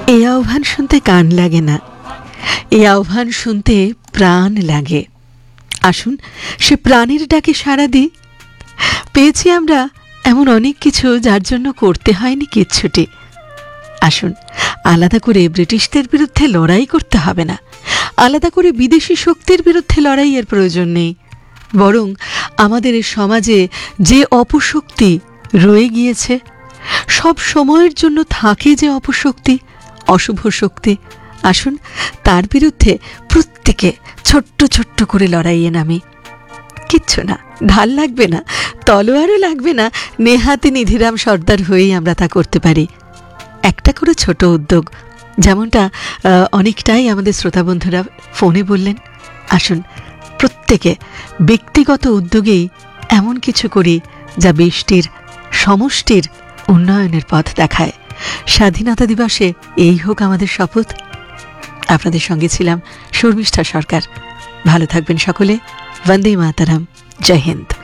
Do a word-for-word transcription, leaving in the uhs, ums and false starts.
এই আহ্বান শুনতে কান লাগে না, এই আহ্বান শুনতে প্রাণ লাগে। আসুন সে প্রাণের ডাকে সাড়া দিই। পেয়েছি আমরা এমন অনেক কিছু যার জন্য করতে হয়নি কিচ্ছুটি। আসুন আলাদা করে ব্রিটিশদের বিরুদ্ধে লড়াই করতে হবে না, আলাদা করে বিদেশি শক্তির বিরুদ্ধে লড়াইয়ের প্রয়োজন নেই। বরং আমাদের সমাজে যে অপশক্তি রয়ে গিয়েছে, সব সময়ের জন্য থাকে যে অপশক্তি, অশুভ শক্তি, আসুন তার বিরুদ্ধে প্রত্যেকে ছোট্ট ছোট্ট করে লড়াইয়ে নামি। কিচ্ছু না, ঢাল লাগবে না, তলোয়ারও লাগবে না, নেহাতি নিধিরাম সর্দার হয়েই আমরা তা করতে পারি। একটা করে ছোট উদ্যোগ, যেমনটা অনেকটাই আমাদের শ্রোতা বন্ধুরা ফোনে বললেন, আসুন প্রত্যেকে ব্যক্তিগত উদ্যোগেই এমন কিছু করি যা দেশটির সমষ্টির উন্নয়নের পথ দেখায়। স্বাধীনতা দিবসে এই হোক আমাদের শপথ। আপনাদের সঙ্গে ছিলাম শর্মিষ্ঠা সরকার। ভালো থাকবেন সকলে। বন্দে মাতরম। জয় হিন্দ।